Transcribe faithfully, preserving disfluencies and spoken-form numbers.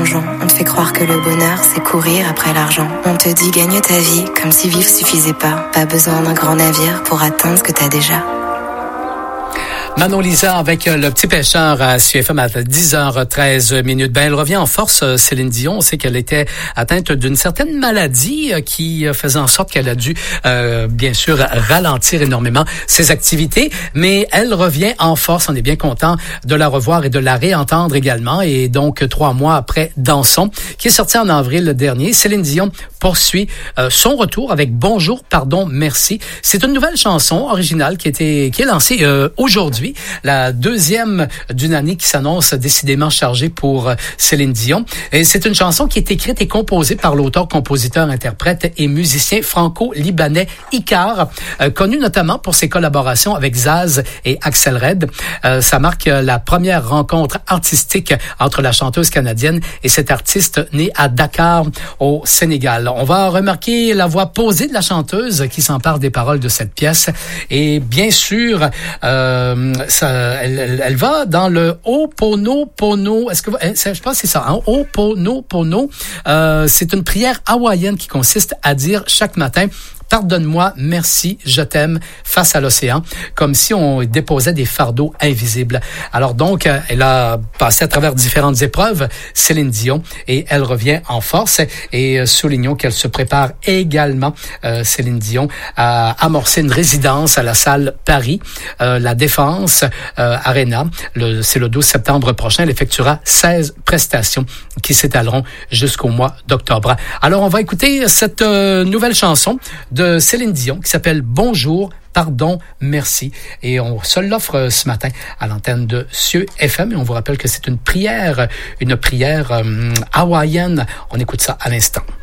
plongeon. On te fait croire que le bonheur, c'est courir après l'argent. On te dit gagne ta vie, comme si vivre suffisait pas. Pas besoin d'un grand navire pour atteindre ce que t'as déjà. Manon Lisa avec le petit pêcheur à C F M à dix heures treize minutes. Ben, elle revient en force, Céline Dion. On sait qu'elle était atteinte d'une certaine maladie qui faisait en sorte qu'elle a dû, euh, bien sûr, ralentir énormément ses activités. Mais elle revient en force. On est bien content de la revoir et de la réentendre également. Et donc, trois mois après Danson, qui est sorti en avril dernier, Céline Dion poursuit euh, son retour avec Bonjour, pardon, merci. C'est une nouvelle chanson originale qui, était, qui est lancée euh, aujourd'hui. La deuxième d'une année qui s'annonce décidément chargée pour Céline Dion. Et c'est une chanson qui est écrite et composée par l'auteur, compositeur, interprète et musicien franco-libanais Icare, euh, connu notamment pour ses collaborations avec Zaz et Axel Red. Euh, ça marque la première rencontre artistique entre la chanteuse canadienne et cet artiste né à Dakar, au Sénégal. On va remarquer la voix posée de la chanteuse qui s'empare des paroles de cette pièce. Et bien sûr, euh, Ça, elle, elle, elle va dans le Ho'oponopono. Est-ce que je pense que c'est ça, hein? Ho'oponopono. Euh, c'est une prière hawaïenne qui consiste à dire chaque matin: pardonne-moi, merci, je t'aime, face à l'océan, comme si on déposait des fardeaux invisibles. Alors donc, elle a passé à travers différentes épreuves, Céline Dion, et elle revient en force. Et soulignons qu'elle se prépare également, euh, Céline Dion, à amorcer une résidence à la salle Paris, euh, la Défense euh, Arena. Le, c'est le douze septembre prochain. Elle effectuera seize prestations qui s'étaleront jusqu'au mois d'octobre. Alors, on va écouter cette euh, nouvelle chanson de de Céline Dion qui s'appelle Bonjour, pardon, merci. Et on se l'offre ce matin à l'antenne de C E F M. Et on vous rappelle que c'est une prière, une prière euh, hawaïenne. On écoute ça à l'instant.